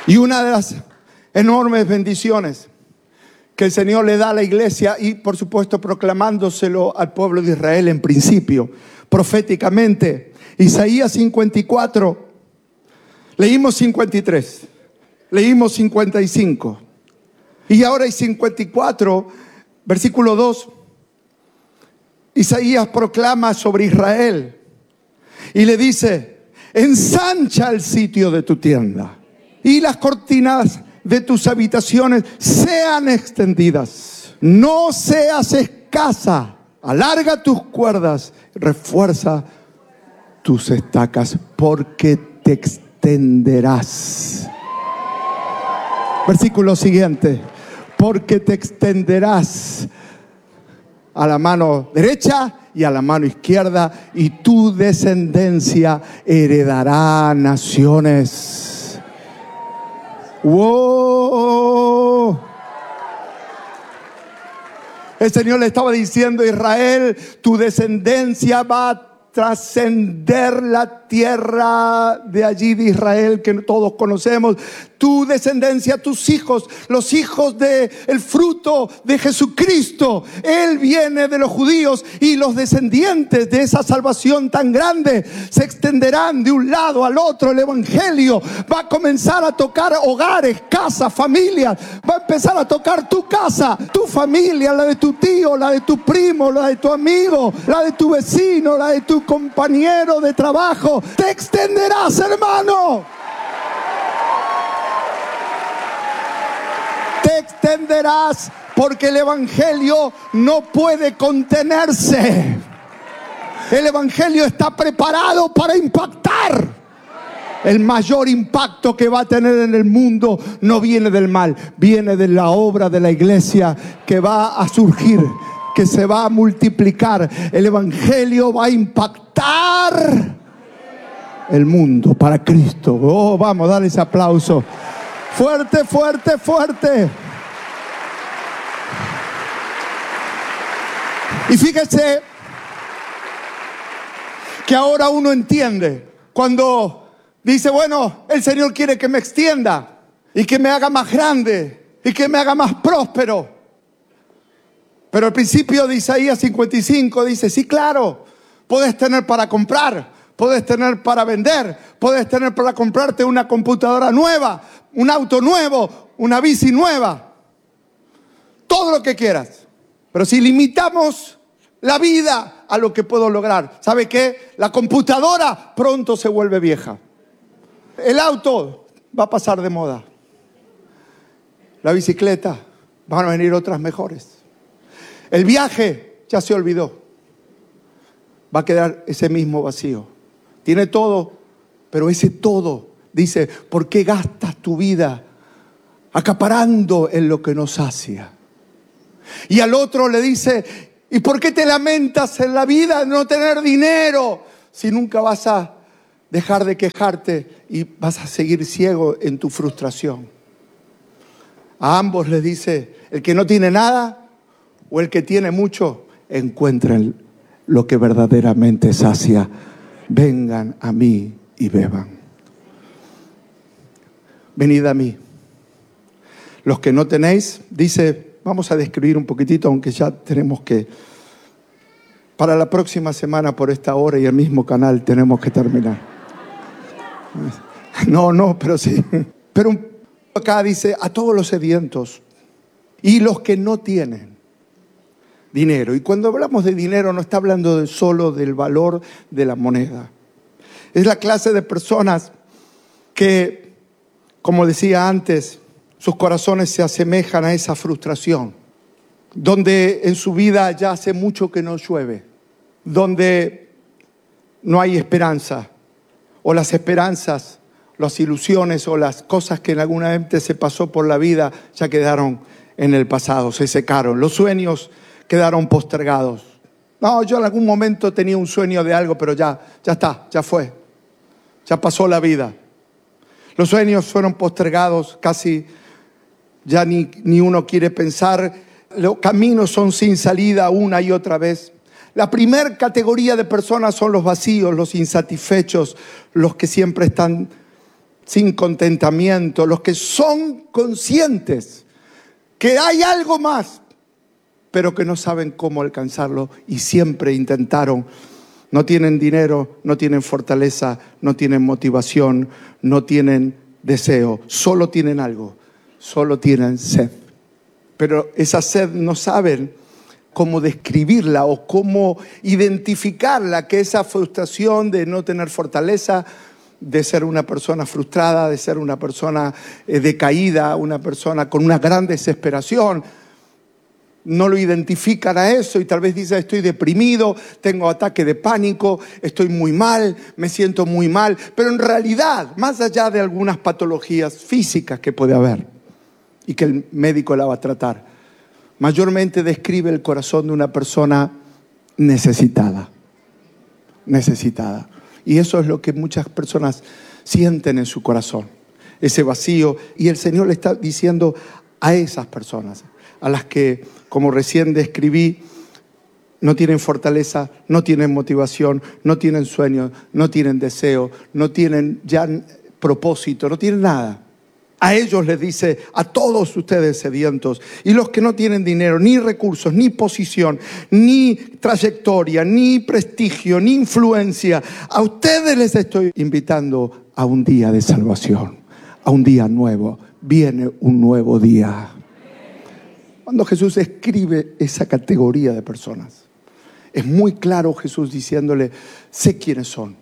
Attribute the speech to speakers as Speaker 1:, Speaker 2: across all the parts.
Speaker 1: Y una de las enormes bendiciones que el Señor le da a la iglesia, y por supuesto proclamándoselo al pueblo de Israel en principio, proféticamente, Isaías 54, leímos 53, leímos 55, y ahora hay 54, versículo 2, Isaías proclama sobre Israel y le dice: ensancha el sitio de tu tienda y las cortinas de tus habitaciones sean extendidas. No seas escasa. Alarga tus cuerdas, refuerza tus estacas, porque te extenderás. Versículo siguiente: porque te extenderás a la mano derecha y a la mano izquierda, y tu descendencia heredará naciones. ¡Wow! El Señor le estaba diciendo a Israel: tu descendencia va a trascender la tierra de allí de Israel que todos conocemos. Tu descendencia, tus hijos, los hijos del fruto de Jesucristo. Él viene de los judíos, y los descendientes de esa salvación tan grande se extenderán de un lado al otro. El evangelio va a comenzar a tocar hogares, casas, familias. Va a empezar a tocar tu casa, tu familia, la de tu tío, la de tu primo, la de tu amigo, la de tu vecino, la de tu compañero de trabajo. Te extenderás, hermano. Te extenderás, porque el evangelio no puede contenerse. El evangelio está preparado para impactar. El mayor impacto que va a tener en el mundo no viene del mal, viene de la obra de la iglesia que va a surgir, que se va a multiplicar. El evangelio va a impactar el mundo para Cristo. Oh, vamos a darle ese aplauso. Fuerte, fuerte, fuerte. Y fíjese que ahora uno entiende cuando dice: bueno, el Señor quiere que me extienda y que me haga más grande y que me haga más próspero. Pero al principio de Isaías 55 dice: sí, claro, puedes tener para comprar, puedes tener para vender, puedes tener para comprarte una computadora nueva, un auto nuevo, una bici nueva, todo lo que quieras. Pero si limitamos la vida a lo que puedo lograr, ¿sabe qué? La computadora pronto se vuelve vieja. El auto va a pasar de moda. La bicicleta, van a venir otras mejores. El viaje ya se olvidó. Va a quedar ese mismo vacío. Tiene todo, pero ese todo, dice: ¿por qué gastas tu vida acaparando en lo que no sacia? Y al otro le dice: ¿y por qué te lamentas en la vida de no tener dinero si nunca vas a dejar de quejarte y vas a seguir ciego en tu frustración? A ambos les dice: el que no tiene nada o el que tiene mucho, encuentren lo que verdaderamente sacia. Vengan a mí y beban. Venid a mí. Los que no tenéis, dice, vamos a describir un poquitito, aunque ya tenemos que, para la próxima semana por esta hora y el mismo canal tenemos que terminar. No, pero sí. Pero acá dice: a todos los sedientos y los que no tienen dinero. Y cuando hablamos de dinero no está hablando solo del valor de la moneda. Es la clase de personas que, como decía antes, sus corazones se asemejan a esa frustración, donde en su vida ya hace mucho que no llueve, donde no hay esperanza, o las esperanzas, las ilusiones o las cosas que en alguna vez se pasó por la vida ya quedaron en el pasado, se secaron. Los sueños quedaron postergados. No, yo en algún momento tenía un sueño de algo, pero ya está, ya fue. Ya pasó la vida. Los sueños fueron postergados, casi ya ni uno quiere pensar. Los caminos son sin salida una y otra vez. La primera categoría de personas son los vacíos, los insatisfechos, los que siempre están sin contentamiento, los que son conscientes que hay algo más, pero que no saben cómo alcanzarlo y siempre intentaron. No tienen dinero, no tienen fortaleza, no tienen motivación, no tienen deseo, solo tienen algo, solo tienen sed. Pero esa sed no saben cómo describirla o cómo identificarla, que esa frustración de no tener fortaleza, de ser una persona frustrada, de ser una persona decaída, una persona con una gran desesperación, no lo identifican a eso y tal vez dicen: estoy deprimido, tengo ataque de pánico, estoy muy mal, me siento muy mal. Pero en realidad, más allá de algunas patologías físicas que puede haber y que el médico la va a tratar, mayormente describe el corazón de una persona necesitada. Necesitada. Y eso es lo que muchas personas sienten en su corazón, ese vacío. Y el Señor le está diciendo a esas personas, a las que, como recién describí, no tienen fortaleza, no tienen motivación, no tienen sueño, no tienen deseo, no tienen ya propósito, no tienen nada. A ellos les dice: a todos ustedes sedientos, y los que no tienen dinero, ni recursos, ni posición, ni trayectoria, ni prestigio, ni influencia, a ustedes les estoy invitando a un día de salvación, a un día nuevo. Viene un nuevo día. Cuando Jesús escribe esa categoría de personas, es muy claro Jesús diciéndole: sé quiénes son.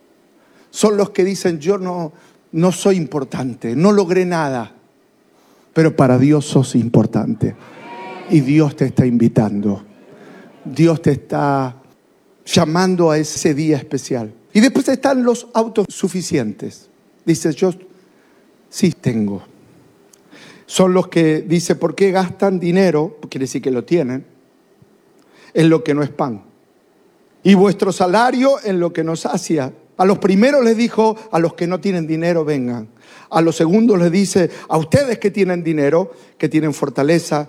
Speaker 1: Son los que dicen: yo no soy importante, no logré nada, pero para Dios sos importante. Y Dios te está invitando. Dios te está llamando a ese día especial. Y después están los autosuficientes. Dices: yo sí tengo. Son los que dice: ¿por qué gastan dinero? Quiere decir que lo tienen en lo que no es pan, y vuestro salario en lo que no sacia. A los primeros les dijo: a los que no tienen dinero vengan. A los segundos les dice: a ustedes que tienen dinero, que tienen fortaleza,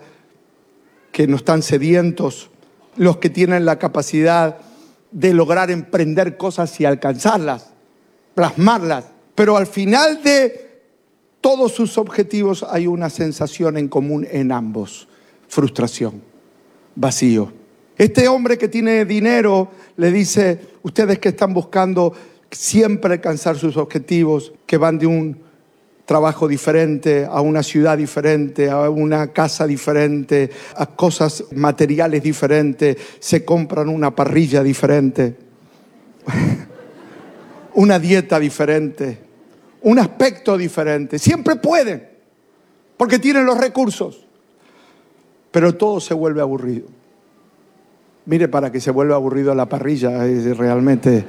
Speaker 1: que no están sedientos, los que tienen la capacidad de lograr emprender cosas y alcanzarlas, plasmarlas. Pero al final de todos sus objetivos hay una sensación en común en ambos: frustración, vacío. Este hombre que tiene dinero le dice: ustedes que están buscando siempre alcanzar sus objetivos, que van de un trabajo diferente, a una ciudad diferente, a una casa diferente, a cosas materiales diferentes, se compran una parrilla diferente, una dieta diferente, un aspecto diferente. Siempre pueden, porque tienen los recursos, pero todo se vuelve aburrido. Mire, para que se vuelva aburrido la parrilla, es realmente...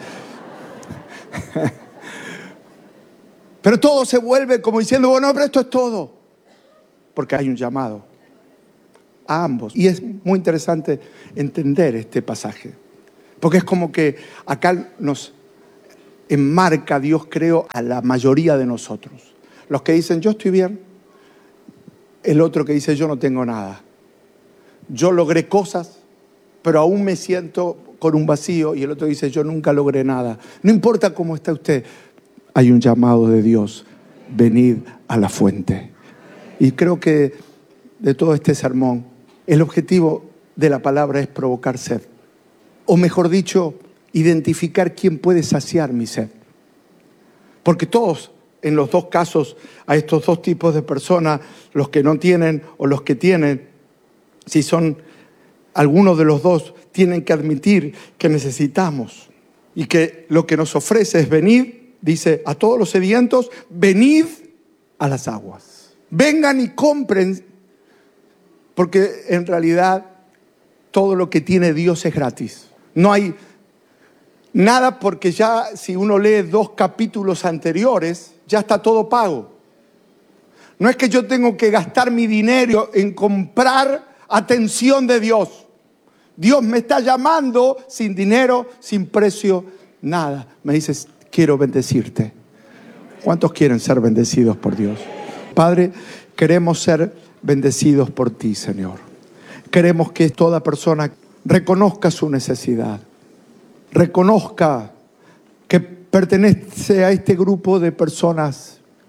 Speaker 1: Pero todo se vuelve como diciendo: bueno, pero esto es todo. Porque hay un llamado a ambos. Y es muy interesante entender este pasaje, porque es como que acá nos enmarca Dios, creo, a la mayoría de nosotros. Los que dicen: yo estoy bien. El otro que dice: yo no tengo nada. Yo logré cosas, pero aún me siento con un vacío. Y el otro dice: yo nunca logré nada. No importa cómo está usted, hay un llamado de Dios: venid a la fuente. Y creo que de todo este sermón, el objetivo de la palabra es provocar sed. O mejor dicho, identificar quién puede saciar mi sed. Porque todos, en los dos casos, a estos dos tipos de personas, los que no tienen o los que tienen, si son algunos de los dos, tienen que admitir que necesitamos y que lo que nos ofrece es venir, dice: a todos los sedientos, venid a las aguas. Vengan y compren, porque en realidad todo lo que tiene Dios es gratis. No hay nada, porque ya si uno lee 2 capítulos anteriores, ya está todo pago. No es que yo tengo que gastar mi dinero en comprar atención de Dios. Dios me está llamando sin dinero, sin precio, nada. Me dices: quiero bendecirte. ¿Cuántos quieren ser bendecidos por Dios? Padre, queremos ser bendecidos por ti, Señor. Queremos que toda persona reconozca su necesidad, reconozca que pertenece a este grupo de personas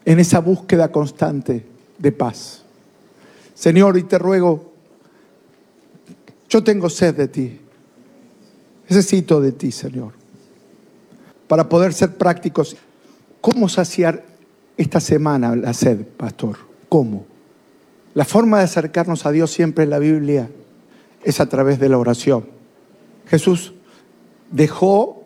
Speaker 1: en esa búsqueda constante de paz. Señor, y te ruego, yo tengo sed de ti. Necesito de ti, Señor. Para poder ser prácticos, ¿cómo saciar esta semana la sed, pastor? ¿Cómo? La forma de acercarnos a Dios siempre en la Biblia es a través de la oración. Jesús dejó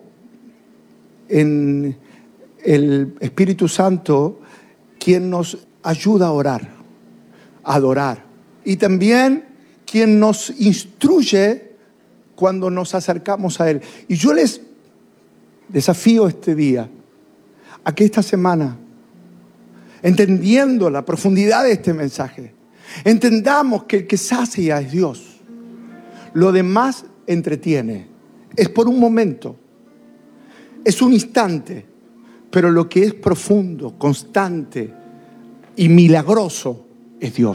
Speaker 1: en el Espíritu Santo quien nos ayuda a orar, a adorar. Y también quien nos instruye cuando nos acercamos a Él. Y yo les desafío este día a que esta semana, entendiendo la profundidad de este mensaje, entendamos que el que sacia es Dios. Lo demás entretiene. Es por un momento. Es un instante. Pero lo que es profundo, constante y milagroso es Dios.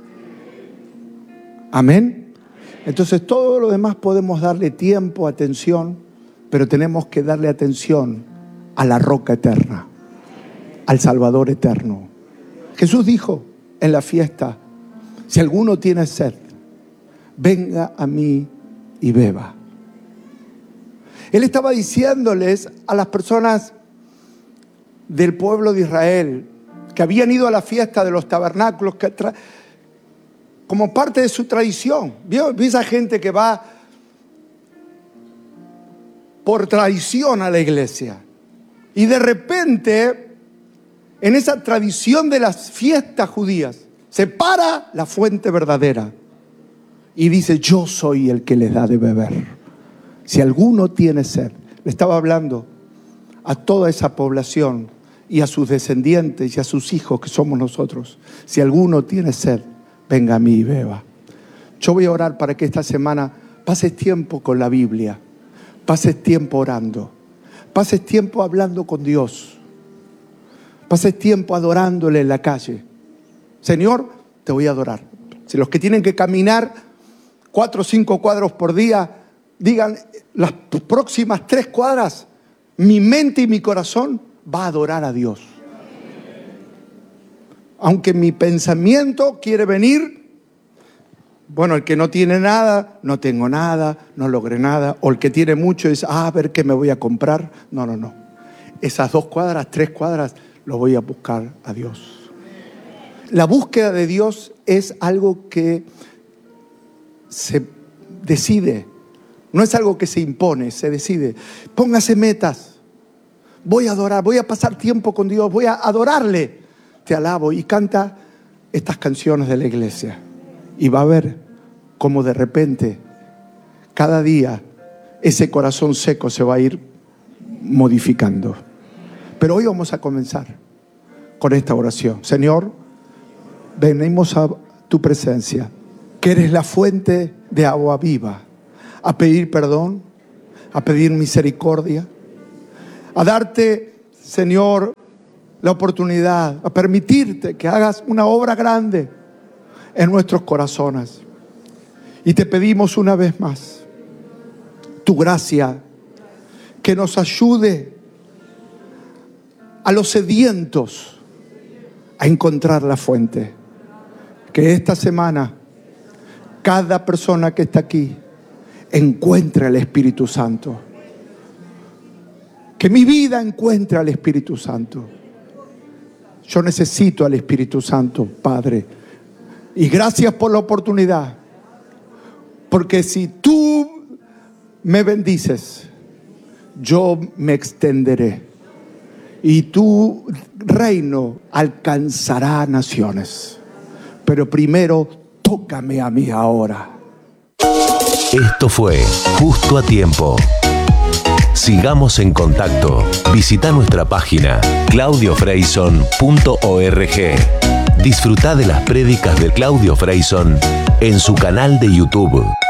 Speaker 1: Amén. Entonces todo lo demás podemos darle tiempo, atención, pero tenemos que darle atención a la roca eterna, al Salvador eterno. Jesús dijo en la fiesta: si alguno tiene sed, venga a mí y beba. Él estaba diciéndoles a las personas del pueblo de Israel que habían ido a la fiesta de los tabernáculos como parte de su tradición. ¿Vio esa gente que va por tradición a la iglesia? Y de repente, en esa tradición de las fiestas judías, se para la fuente verdadera y dice: yo soy el que les da de beber. Si alguno tiene sed. Le estaba hablando a toda esa población y a sus descendientes y a sus hijos, que somos nosotros. Si alguno tiene sed, venga a mí y beba. Yo voy a orar para que esta semana pases tiempo con la Biblia, pases tiempo orando, pases tiempo hablando con Dios, pases tiempo adorándole en la calle. Señor, te voy a adorar. Si los que tienen que caminar 4 o 5 cuadros por día, digan: las próximas 3 cuadras, mi mente y mi corazón va a adorar a Dios. Aunque mi pensamiento quiere venir, bueno, el que no tiene nada, no tengo nada, no logré nada. O el que tiene mucho dice: a ver qué me voy a comprar. No. Esas 2 cuadras, 3 cuadras, lo voy a buscar a Dios. La búsqueda de Dios es algo que se decide. No es algo que se impone, se decide. Póngase metas. Voy a adorar, voy a pasar tiempo con Dios, voy a adorarle. Te alabo. Y canta estas canciones de la iglesia. Y va a ver cómo de repente, cada día, ese corazón seco se va a ir modificando. Pero hoy vamos a comenzar con esta oración. Señor, venimos a tu presencia, que eres la fuente de agua viva, a pedir perdón, a pedir misericordia, a darte, Señor, la oportunidad, a permitirte que hagas una obra grande en nuestros corazones. Y te pedimos una vez más tu gracia, que nos ayude a los sedientos a encontrar la fuente. Que esta semana cada persona que está aquí encuentre al Espíritu Santo. Que mi vida encuentre al Espíritu Santo. Yo necesito al Espíritu Santo, Padre. Y gracias por la oportunidad. Porque si tú me bendices, yo me extenderé. Y tu reino alcanzará naciones. Pero primero, tócame a mí ahora.
Speaker 2: Esto fue Justo a Tiempo. Sigamos en contacto. Visita nuestra página claudiofreyson.org. Disfruta de las prédicas de Claudio Freyson en su canal de YouTube.